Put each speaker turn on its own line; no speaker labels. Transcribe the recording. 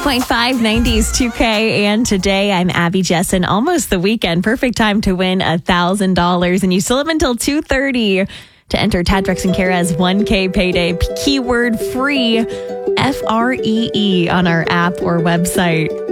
101.5 90s 2K. And today I'm Abby Jessen. Almost the weekend. Perfect time to win $1,000. And you still have until 2:30 to enter Tad, Drex, and Kara's 1K payday. Keyword free, FREE on our app or website.